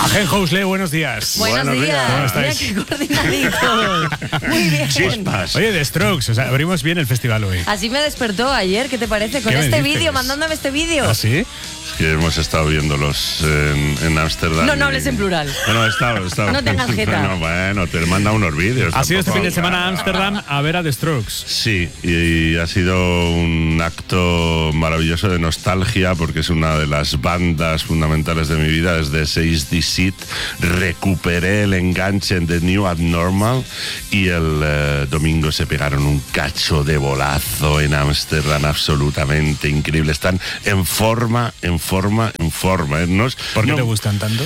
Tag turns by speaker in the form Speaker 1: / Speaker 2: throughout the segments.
Speaker 1: Ajenjo Usle, buenos días.
Speaker 2: Buenos días.
Speaker 1: ¿Cómo estáis?
Speaker 2: Mira qué coordinaditos. Muy bien.
Speaker 3: Chispas.
Speaker 1: Oye, The Strokes, o sea, abrimos bien el festival hoy.
Speaker 2: Así me despertó ayer, ¿qué te parece? Con
Speaker 1: ¿Qué me
Speaker 2: este
Speaker 1: dices?
Speaker 2: vídeo, mandándome este vídeo.
Speaker 1: ¿Ah, sí?
Speaker 3: Es que hemos estado viéndolos en Ámsterdam.
Speaker 2: No hables en plural.
Speaker 3: No, he estado.
Speaker 2: No tengas jeta.
Speaker 3: Bueno, te manda unos vídeos.
Speaker 1: Ha sido este fin
Speaker 3: tampoco,
Speaker 1: de semana a Ámsterdam a ver a The Strokes.
Speaker 3: Sí, y ha sido un acto maravilloso de nostalgia porque es una de las bandas fundamentales de mi vida. Desde 6D Seat recuperé el enganche en The New Abnormal y el domingo se pegaron un cacho de bolazo en Ámsterdam absolutamente increíble. Están en forma.
Speaker 1: ¿Por qué te gustan tanto?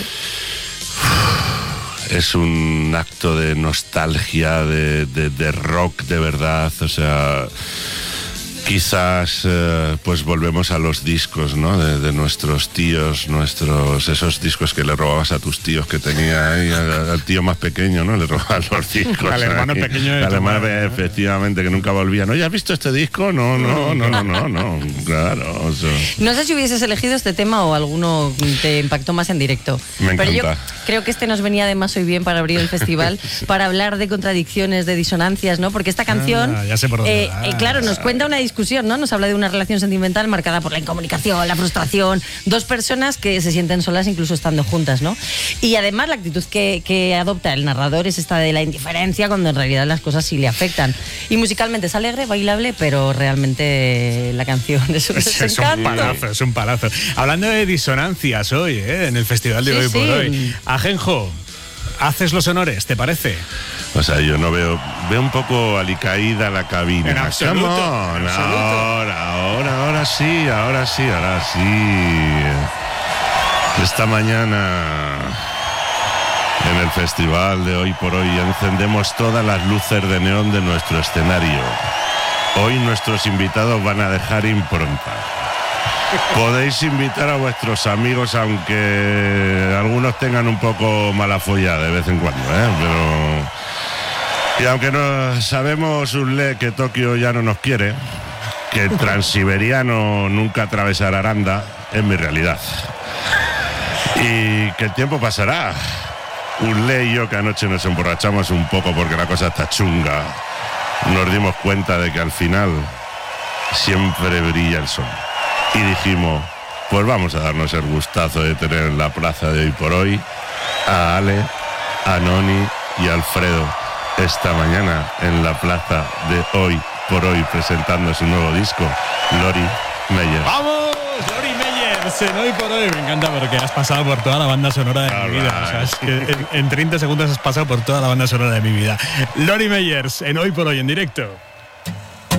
Speaker 3: Es un acto de nostalgia, de rock de verdad, o sea, quizás pues volvemos a los discos, ¿no? De nuestros tíos, esos discos que le robabas a tus tíos que tenía ahí, al tío más pequeño, ¿no? Le robaban los discos.
Speaker 1: Al hermano
Speaker 3: ahí.
Speaker 1: pequeño de
Speaker 3: Al
Speaker 1: tu
Speaker 3: hermano,
Speaker 1: madre, ¿no?
Speaker 3: efectivamente, que nunca volvía. ¿No? ¿Ya has visto este disco? No, claro. O sea,
Speaker 2: No sé si hubieses elegido este tema o alguno te impactó más en directo.
Speaker 3: Me
Speaker 2: Pero yo
Speaker 3: encanta.
Speaker 2: creo que este nos venía además hoy bien para abrir el festival, para hablar de contradicciones, de disonancias, ¿no? Porque esta canción,
Speaker 1: ya sé por dónde vas.
Speaker 2: claro, nos cuenta una discusión, ¿no? Nos habla de una relación sentimental marcada por la incomunicación, la frustración, dos personas que se sienten solas incluso estando juntas, ¿no? Y además la actitud que adopta el narrador es esta de la indiferencia cuando en realidad las cosas sí le afectan. Y musicalmente es alegre, bailable, pero realmente la canción es un desencanto.
Speaker 1: Es un palazo. Hablando de disonancias hoy, en el festival de
Speaker 2: Sí,
Speaker 1: hoy por
Speaker 2: sí.
Speaker 1: hoy. Ajenjo, haces los honores, ¿te parece?
Speaker 3: O sea, yo no veo un poco alicaída la cabina.
Speaker 1: En absoluto,
Speaker 3: Come on,
Speaker 1: en absoluto.
Speaker 3: ahora sí. Esta mañana en el festival de Hoy por Hoy encendemos todas las luces de neón de nuestro escenario. Hoy nuestros invitados van a dejar impronta. Podéis invitar a vuestros amigos, aunque algunos tengan un poco mala folla de vez en cuando, pero... Y aunque no sabemos, Usle, que Tokio ya no nos quiere, que el transiberiano nunca atravesará Aranda, es mi realidad. Y que el tiempo pasará. Usle y yo, que anoche nos emborrachamos un poco porque la cosa está chunga, nos dimos cuenta de que al final siempre brilla el sol. Y dijimos, pues vamos a darnos el gustazo de tener en la plaza de Hoy por Hoy a Ale, a Noni y a Alfredo esta mañana en la plaza de Hoy por Hoy presentando su nuevo disco, Lori Meyer.
Speaker 1: ¡Vamos! Lori Meyers, en Hoy por Hoy. Me encanta porque has pasado por toda la banda sonora de mi vida. O sea, es que en 30 segundos has pasado por toda la banda sonora de mi vida. Lori Meyers, en Hoy por Hoy, en directo.